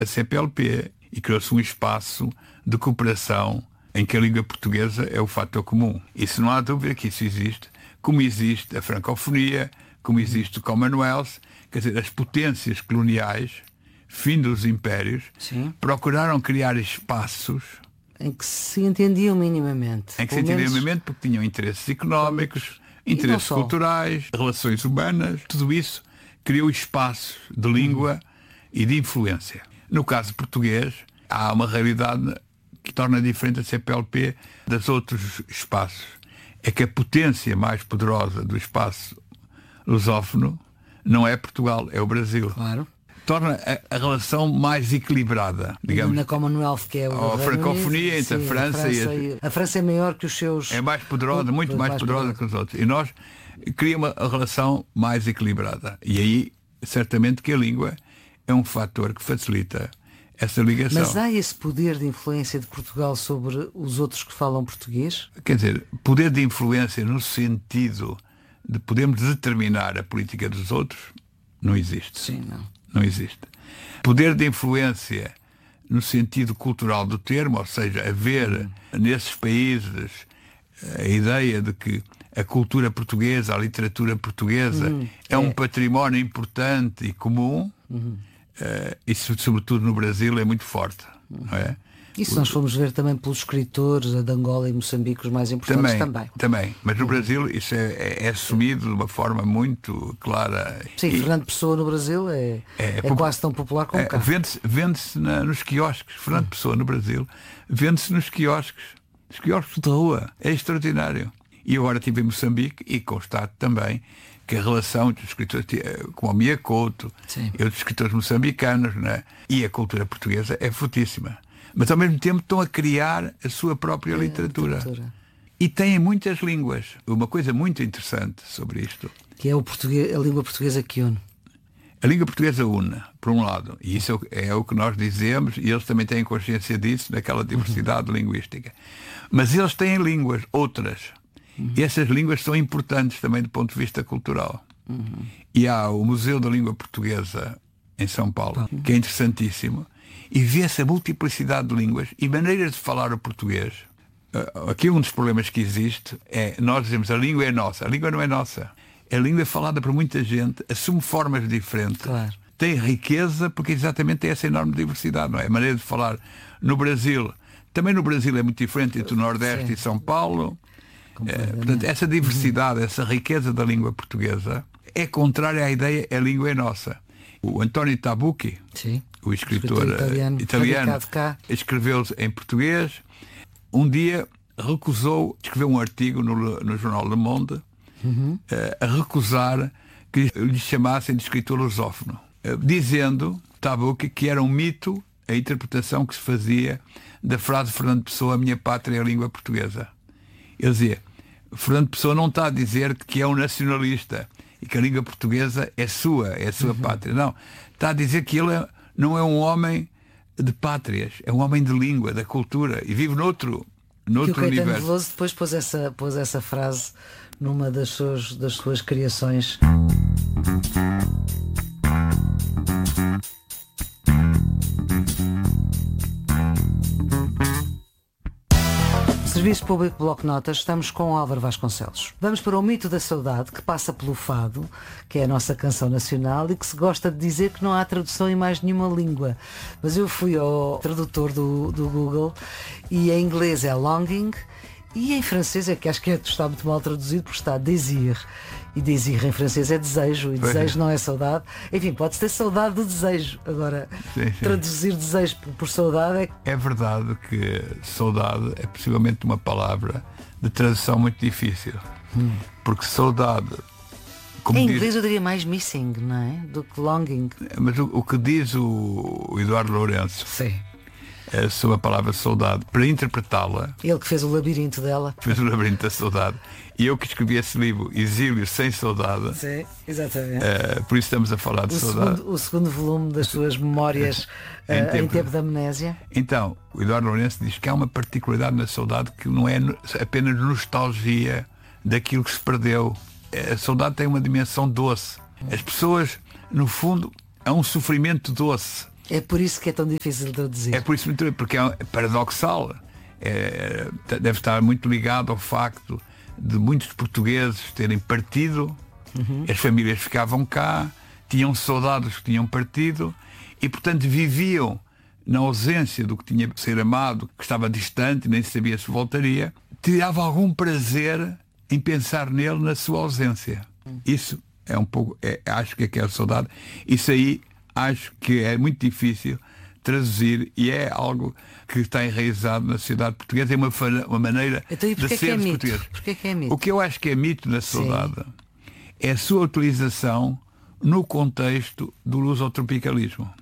a CPLP e criou-se um espaço de cooperação em que a língua portuguesa é o fator comum. Isso não há dúvida que isso existe, como existe a francofonia, como existe o Commonwealth. Quer dizer, as potências coloniais, fim dos impérios, sim, procuraram criar espaços em que se entendiam minimamente. Em que se entendiam minimamente porque tinham interesses económicos, interesses culturais, relações humanas, tudo isso criou espaços de língua e de influência. No caso português, há uma realidade que torna diferente a CPLP dos outros espaços. É que a potência mais poderosa do espaço lusófono não é Portugal, é o Brasil. Claro. Torna a relação mais equilibrada, digamos. Na Commonwealth, que é a francofonia entre a França e a França é maior que os seus... É mais poderosa, muito mais poderosa que os outros. E nós criamos uma relação mais equilibrada. E aí, certamente que a língua é um fator que facilita essa ligação. Mas há esse poder de influência de Portugal sobre os outros que falam português? Quer dizer, poder de influência no sentido de podermos determinar a política dos outros, não existe. Sim, não existe. Poder de influência no sentido cultural do termo, ou seja, haver nesses países a ideia de que a cultura portuguesa, a literatura portuguesa é um património importante e comum, isso sobretudo no Brasil é muito forte, não é? E se nós formos ver também pelos escritores de Angola e Moçambique, os mais importantes também. Mas no Brasil isso é assumido de uma forma muito clara. Sim, Fernando Pessoa no Brasil é quase tão popular como cá. Vende-se nos quiosques. Fernando Pessoa no Brasil vende-se nos quiosques de rua. É extraordinário. E agora estive em Moçambique e constato também que a relação dos escritores como o Mia Couto e outros escritores moçambicanos, né, e a cultura portuguesa é fortíssima. Mas ao mesmo tempo estão a criar a sua própria literatura. E têm muitas línguas. Uma coisa muito interessante sobre isto. Que é a língua portuguesa que une. A língua portuguesa une, por um lado. E isso é o que nós dizemos, e eles também têm consciência disso, naquela diversidade linguística. Mas eles têm línguas, outras. E essas línguas são importantes também do ponto de vista cultural. E há o Museu da Língua Portuguesa em São Paulo, que é interessantíssimo. E vê-se a multiplicidade de línguas e maneiras de falar o português. Aqui um dos problemas que existe é, nós dizemos, a língua é nossa. A língua não é nossa. A língua é falada por muita gente, assume formas diferentes. Claro. Tem riqueza porque exatamente tem essa enorme diversidade, não é? A maneira de falar no Brasil. Também no Brasil é muito diferente entre o Nordeste e São Paulo. Portanto, essa diversidade, essa riqueza da língua portuguesa é contrária à ideia a língua é nossa. O António Tabucchi, o escritor italiano escreveu em português. Um dia escreveu um artigo no jornal Le Monde a recusar que lhe chamassem de escritor lusófono, dizendo, Tabucchi, que era um mito a interpretação que se fazia da frase de Fernando Pessoa, a minha pátria é a língua portuguesa. Ele dizia, Fernando Pessoa não está a dizer que é um nacionalista e que a língua portuguesa é a sua pátria. Não, está a dizer que ele não é um homem de pátrias, é um homem de língua, da cultura, e vive noutro universo. O Caetano Veloso depois pôs essa frase numa das suas criações. Serviço Público Bloco Notas, estamos com Álvaro Vasconcelos. Vamos para o mito da saudade, que passa pelo fado, que é a nossa canção nacional, e que se gosta de dizer que não há tradução em mais nenhuma língua. Mas eu fui ao tradutor do Google e em inglês é longing, e em francês é que acho que está muito mal traduzido porque está désir. E désir em francês é desejo, e desejo não é saudade. Enfim, pode-se ter saudade do desejo. Agora, traduzir desejo por saudade é verdade que saudade é possivelmente uma palavra de tradução muito difícil. Porque saudade, como em inglês eu diria mais missing, não é? Do que longing. Mas o que diz o Eduardo Lourenço sobre a palavra saudade, para interpretá-la, ele que fez o labirinto dela, fez o labirinto da saudade, e eu que escrevi esse livro, Exílio sem Saudade. Sim, exatamente. Por isso estamos a falar de saudade. O segundo volume das suas memórias em tempo de amnésia. Então, o Eduardo Lourenço diz que há uma particularidade na saudade que não é apenas nostalgia daquilo que se perdeu. A saudade tem uma dimensão doce. As pessoas, no fundo, há um sofrimento doce. É por isso que é tão difícil de traduzir. É por isso porque é paradoxal. Deve estar muito ligado ao facto de muitos portugueses terem partido, as famílias ficavam cá, tinham soldados que tinham partido e, portanto, viviam na ausência do que tinha de ser amado, que estava distante, nem sabia se voltaria, tirava algum prazer em pensar nele na sua ausência. Isso é um pouco, acho que é a saudade. Isso aí acho que é muito difícil traduzir e é algo que está enraizado na sociedade portuguesa, é uma maneira então, de ser dos portugueses. Porquê que é mito? O que eu acho que é mito da saudade é a sua utilização no contexto do lusotropicalismo.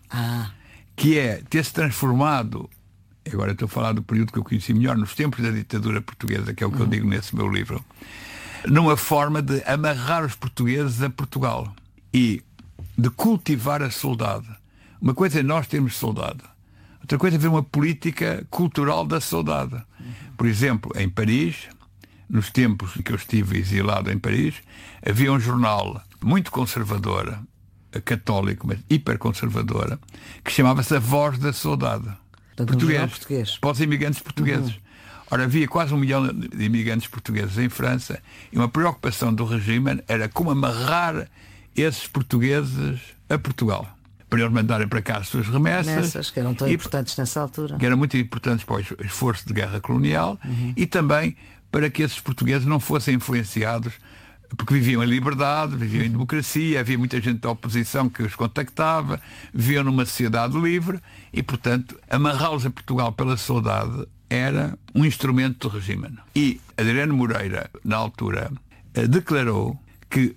Que é ter-se transformado, agora estou a falar do período que eu conheci melhor, nos tempos da ditadura portuguesa, que é o que eu digo nesse meu livro, numa forma de amarrar os portugueses a Portugal e de cultivar a saudade. Uma coisa é nós termos saudade, outra coisa é ver uma política cultural da saudade. Por exemplo, em Paris, nos tempos em que eu estive exilado em Paris, havia um jornal muito conservador, católico, mas hiperconservadora, que chamava-se A Voz da Saudade. Português. Para os imigrantes portugueses. Ora, havia quase 1 milhão de imigrantes portugueses em França e uma preocupação do regime era como amarrar esses portugueses a Portugal, para eles mandarem para cá as suas remessas, que eram tão importantes nessa altura, que eram muito importantes para o esforço de guerra colonial, e também para que esses portugueses não fossem influenciados, porque viviam em liberdade, viviam em democracia, havia muita gente da oposição que os contactava, viviam numa sociedade livre e, portanto, amarrá-los a Portugal pela saudade era um instrumento do regime. E Adriano Moreira, na altura, declarou que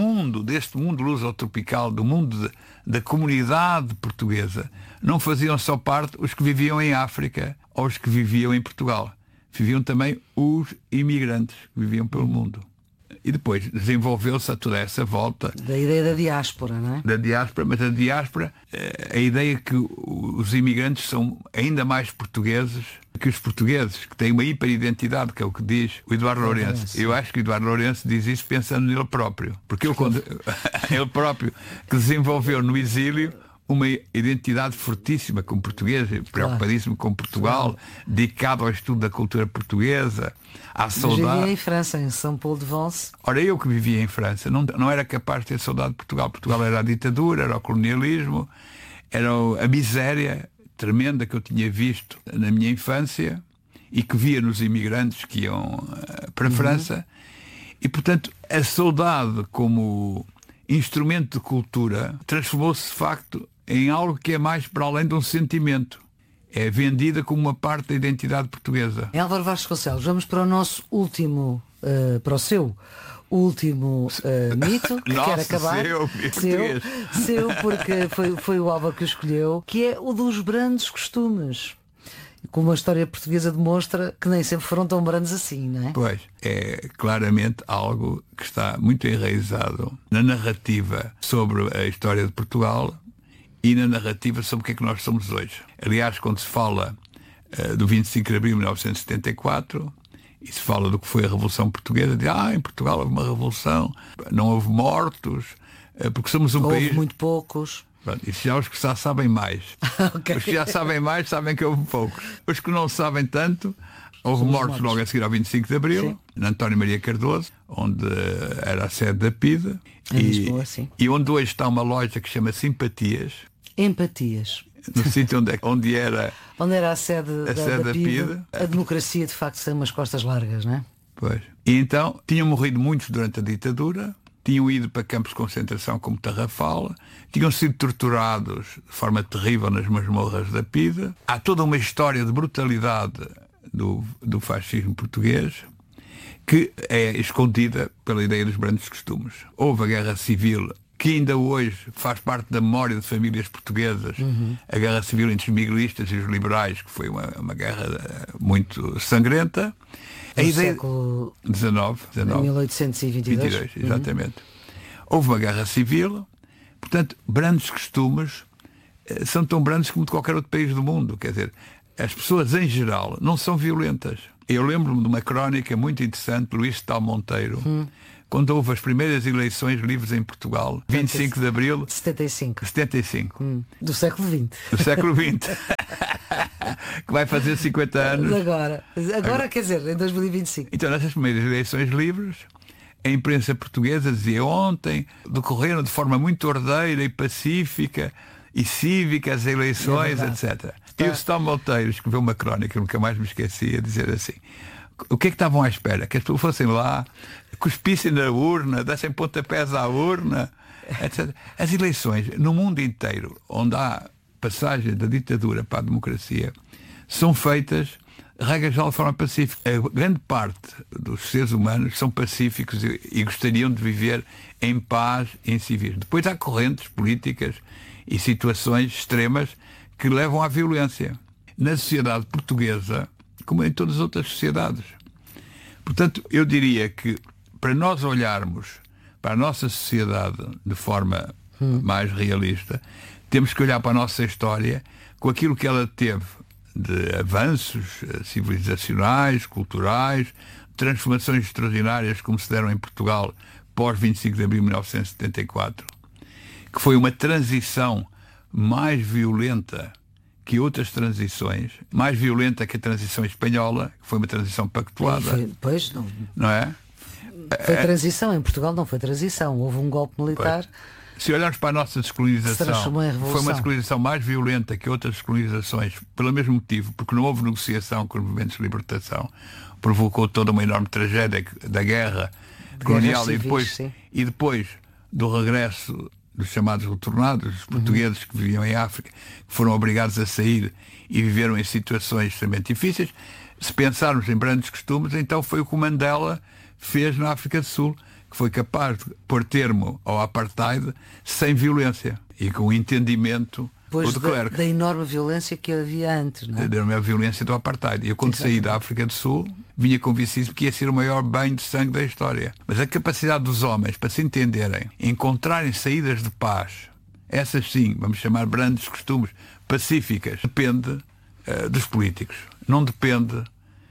deste mundo lusotropical, do mundo da comunidade portuguesa, não faziam só parte os que viviam em África ou os que viviam em Portugal. Viviam também os imigrantes que viviam pelo mundo. E depois desenvolveu-se a toda essa volta da ideia da diáspora, não é? Da diáspora, mas a diáspora, a ideia que os imigrantes são ainda mais portugueses que os portugueses, que têm uma hiperidentidade, que é o que diz o Eduardo Lourenço. Eu acho que o Eduardo Lourenço diz isso pensando nele próprio, porque ele próprio que desenvolveu no exílio uma identidade fortíssima como português, preocupadíssimo com Portugal, dedicado ao estudo da cultura portuguesa, à saudade. Eu vivia em França, em São Paulo de Vence. Ora, eu que vivia em França não era capaz de ter saudade de Portugal. Portugal era a ditadura, era o colonialismo, era a miséria tremenda que eu tinha visto na minha infância e que via nos imigrantes que iam para a França. E, portanto, a saudade como instrumento de cultura transformou-se de facto em algo que é mais para além de um sentimento. É vendida como uma parte da identidade portuguesa. Álvaro Vasconcelos, vamos para o nosso último, para o seu último mito, que quer acabar. Seu, porque foi o Álvaro que o escolheu, que é o dos brandos costumes. Como a história portuguesa demonstra que nem sempre foram tão brandos assim, não é? Pois, é claramente algo que está muito enraizado na narrativa sobre a história de Portugal e na narrativa sobre o que é que nós somos hoje. Aliás, quando se fala do 25 de abril de 1974 e se fala do que foi a Revolução Portuguesa, diz, em Portugal houve uma revolução, não houve mortos, porque somos um país... Houve muito poucos. Pronto, isso já os que já sabem mais. Okay. Os que já sabem mais sabem que houve poucos. Os que não sabem tanto, houve mortos logo a seguir ao 25 de abril, na António Maria Cardoso, onde era a sede da PIDE, e onde hoje está uma loja que se chama Simpatias. Empatias. No sítio onde era a sede da PIDE. A democracia de facto tem umas costas largas, não é? Pois. E então tinham morrido muitos durante a ditadura, tinham ido para campos de concentração como Tarrafal, tinham sido torturados de forma terrível nas masmorras da PIDE. Há toda uma história de brutalidade do fascismo português que é escondida pela ideia dos brandos costumes. Houve a Guerra Civil, que ainda hoje faz parte da memória de famílias portuguesas, a Guerra Civil entre os miguelistas e os liberais, que foi uma guerra muito sangrenta. A ideia... século XIX. 1822. Exatamente. Houve uma guerra civil, portanto, brandos costumes são tão brandos como de qualquer outro país do mundo. Quer dizer, as pessoas em geral não são violentas. Eu lembro-me de uma crónica muito interessante de Luís Tal Monteiro, quando houve as primeiras eleições livres em Portugal, 25 de Abril... 75. 75. Do século XX. Do século XX. Que vai fazer 50 anos. Agora quer dizer, em 2025. Então, nessas primeiras eleições livres, a imprensa portuguesa dizia ontem, decorreram de forma muito ordeira e pacífica e cívica as eleições, etc. E o São Monteiro escreveu uma crónica, nunca mais me esqueci, a dizer assim: o que é que estavam à espera? Que as pessoas fossem lá, cuspissem na urna, dessem pontapés à urna, etc. As eleições, no mundo inteiro, onde há passagem da ditadura para a democracia, são feitas, regra geral, de forma pacífica. A grande parte dos seres humanos são pacíficos e gostariam de viver em paz, em civis. Depois há correntes políticas e situações extremas que levam à violência. Na sociedade portuguesa, como em todas as outras sociedades. Portanto, eu diria que para nós olharmos para a nossa sociedade de forma mais realista, temos que olhar para a nossa história com aquilo que ela teve de avanços civilizacionais, culturais, transformações extraordinárias como se deram em Portugal pós 25 de abril de 1974, que foi uma transição mais violenta que outras transições, mais violenta que a transição espanhola, que foi uma transição pactuada. Pois não é? Foi transição, em Portugal não foi transição, houve um golpe militar. Pois. Se olharmos para a nossa descolonização, foi uma descolonização mais violenta que outras descolonizações, pelo mesmo motivo, porque não houve negociação com os movimentos de libertação, provocou toda uma enorme tragédia da guerra colonial civis, e depois do regresso dos chamados retornados, os portugueses que viviam em África, que foram obrigados a sair e viveram em situações extremamente difíceis. Se pensarmos em grandes costumes, então foi o que o Mandela fez na África do Sul, que foi capaz de pôr termo ao apartheid sem violência e com entendimento do de Klerk. Da enorme violência que havia antes, não é? Da enorme violência do apartheid. E eu, quando saí da África do Sul, vinha convencido que ia ser o maior banho de sangue da história. Mas a capacidade dos homens para se entenderem, encontrarem saídas de paz, essas sim, vamos chamar grandes costumes pacíficas, depende dos políticos. Não depende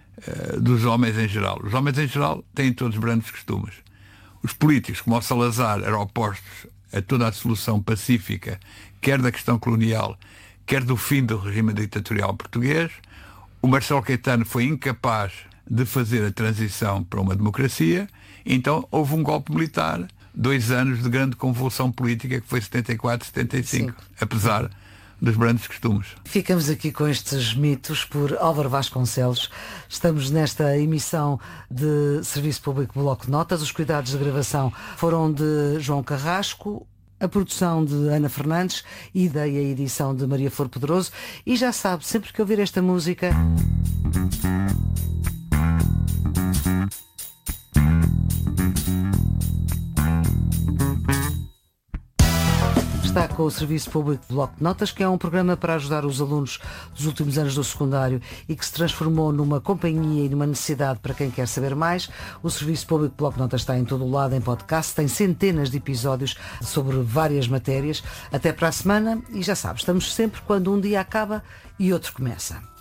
dos homens em geral. Os homens em geral têm todos grandes costumes. Os políticos, como o Salazar, eram opostos a toda a solução pacífica, quer da questão colonial, quer do fim do regime ditatorial português. O Marcelo Caetano foi incapaz de fazer a transição para uma democracia, então houve um golpe militar, 2 anos de grande convulsão política, que foi 74, 75, apesar dos grandes costumes. Ficamos aqui com estes mitos por Álvaro Vasconcelos. Estamos nesta emissão de Serviço Público Bloco de Notas. Os cuidados de gravação foram de João Carrasco, a produção de Ana Fernandes, ideia e edição de Maria Flor Pedroso. E já sabe, sempre que ouvir esta música... Está com o Serviço Público Bloco de Notas, que é um programa para ajudar os alunos dos últimos anos do secundário e que se transformou numa companhia e numa necessidade para quem quer saber mais. O Serviço Público Bloco de Notas está em todo o lado, em podcast, tem centenas de episódios sobre várias matérias. Até para a semana e já sabes, estamos sempre quando um dia acaba e outro começa.